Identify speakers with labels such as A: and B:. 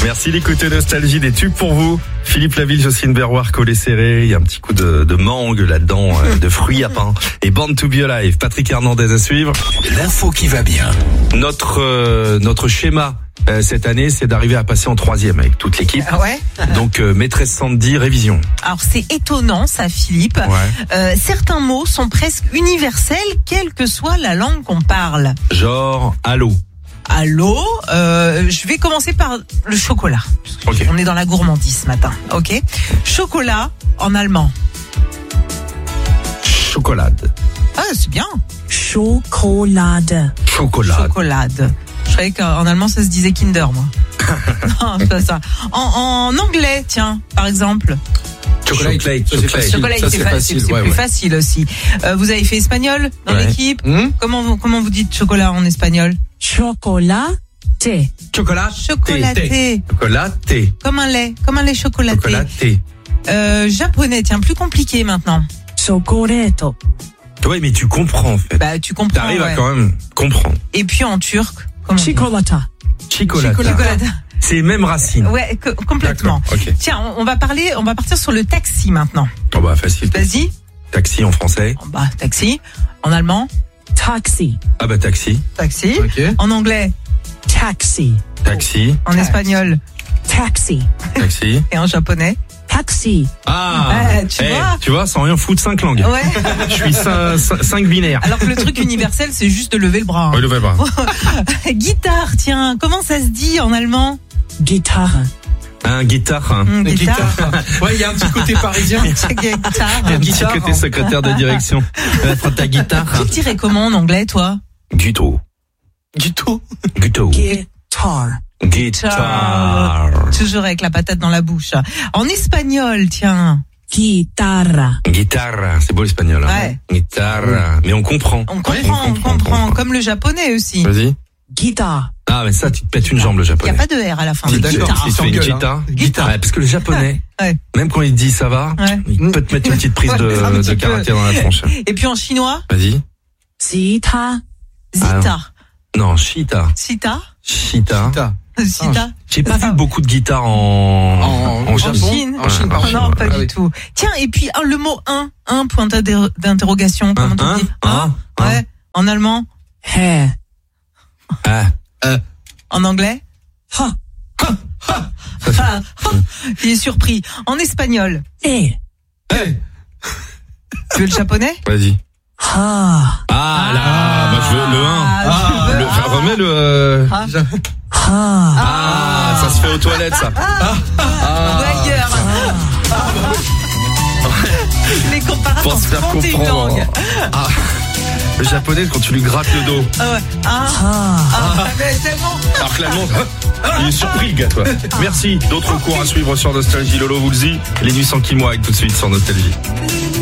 A: Merci d'écouter Nostalgie, des tubes pour vous. Philippe Laville, Jocelyne Berroir, Collet Serré. Il y a un petit coup de mangue là-dedans, de fruits à pain. Et Born to Be Alive. Patrick Hernandez à suivre.
B: L'info qui va bien.
A: Notre schéma cette année, c'est d'arriver à passer en 3e avec toute l'équipe.
C: Ah ouais.
A: Donc maîtresse Sandy, révision.
C: Alors c'est étonnant ça, Philippe.
A: Ouais.
C: Certains mots sont presque universels, quelle que soit la langue qu'on parle.
A: Genre allô.
C: Allô, je vais commencer par le chocolat.
A: Ok.
C: On est dans la gourmandise ce matin, ok. Chocolat en allemand.
A: Chocolade.
C: Ah, c'est bien.
D: Schokolade.
A: Chocolade.
C: Chocolade. Je savais qu'en allemand ça se disait Kinder, moi. Non, c'est pas ça. En anglais, tiens, par exemple.
A: Chocolate.
C: Chocolat, c'est plus facile aussi. Vous avez fait espagnol dans l'équipe. Comment vous dites chocolat en espagnol?
D: Chocolaté.
C: Chocolaté.
A: Chocolaté.
C: Comme un lait chocolaté.
A: Chocolaté.
C: Japonais, tiens, plus compliqué maintenant.
D: Chocoreto.
A: Ouais, mais tu comprends en fait.
C: Bah, tu comprends.
A: T'arrives
C: ouais.
A: à quand même comprendre.
C: Et puis en turc, comment on dit?
D: Chocolata.
A: Chocolate. C'est les mêmes racines.
C: Ouais, complètement.
A: D'accord, ok.
C: Tiens, on va partir sur le taxi maintenant.
A: Oh bah facile.
C: Vas-y.
A: Taxi en français.
C: Bah, taxi. En allemand.
D: Taxi.
A: Ah bah taxi.
C: Taxi.
A: Ok.
C: En anglais.
D: Taxi.
A: Taxi.
C: En espagnol.
D: Taxi.
A: Taxi.
C: Et en japonais.
D: Taxi.
A: Ah.
C: Tu vois
A: sans rien foutre 5 langues.
C: Ouais.
A: Je suis 5 binaires.
C: Alors que le truc universel, c'est juste de lever le bras. Hein.
A: Oui, levez pas.
C: Guitare, tiens. Comment ça se dit en allemand?
D: Guitare.
A: Un guitare.
C: Guitare.
B: Ouais, il y a un petit côté parisien.
C: Guitare.
A: Un petit côté secrétaire de direction. Prends ta guitare.
C: Tu le dirais comment en anglais, toi?
A: Guito.
B: Guito.
D: Guitar.
A: Guitare.
C: Toujours avec la patate dans la bouche. En espagnol, tiens.
D: Guitarra.
A: Guitare. C'est beau l'espagnol. Hein.
C: Ouais.
A: Guitare. Mais on comprend.
C: On comprend. Comme le japonais aussi.
A: Vas-y.
D: Guitare.
A: Ah, mais ça, tu te pètes une jambe, le
C: Il n'y
A: japonais.
C: a pas de R à la fin.
A: C'est
C: Guitare.
A: d'accord. Si tu fais une guitare.
C: Guitare.
A: Ouais, parce que le japonais,
C: Ouais.
A: même quand il te dit ça va,
C: Ouais.
A: il peut te mettre une petite prise
C: Un petit
A: de
C: peu.
A: caractère dans la tronche.
C: Et puis en chinois,
A: Vas-y.
D: Zita.
C: Zita.
A: Non, Chita.
C: Sita.
A: Chita.
C: Zita.
A: J'ai pas vu beaucoup de guitares en
C: En
A: Japon.
C: Chine.
B: En Chine, pardon.
C: Non, pas
B: Ah
C: du
B: oui.
C: tout. Tiens, et puis le mot un point d'interrogation. Comment on dit? Ouais. En allemand.
D: Hair.
C: En anglais.
D: Ha.
C: Il est surpris. En espagnol.
D: Eh.
C: Tu veux le japonais?
A: Vas-y.
D: Ha.
A: Ah là, bah je veux le 1. Remets le.
D: Ha.
A: Ça se fait aux toilettes ça.
C: Ou ailleurs. Les comparables
A: Pour se faire
C: ont une
A: comprendre.
C: langue.
A: Le japonais quand tu lui grattes le dos.
C: Ah ouais. Mais tellement.
A: Alors que l'allemand, il est surpris le gars toi. Merci. D'autres cours à suivre sur Nostalgie. Lolo vous le dit. Les nuits sans Kim Wilde tout de suite sur Nostalgie.